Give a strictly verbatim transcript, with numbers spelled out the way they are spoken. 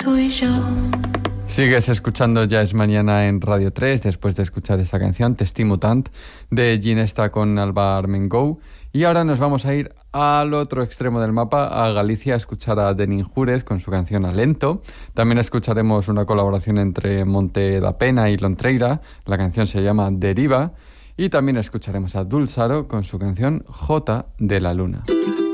tú y yo. Sigues escuchando Ya es Mañana en Radio tres, después de escuchar esta canción, Testimutant, de Ginesta con Alba Armengou. Y ahora nos vamos a ir al otro extremo del mapa, a Galicia, a escuchar a Denin Jures con su canción Alento. También escucharemos una colaboración entre Monte da Pena y Lontreira. La canción se llama Deriva. Y también escucharemos a Dulzaro con su canción Jota de la Luna.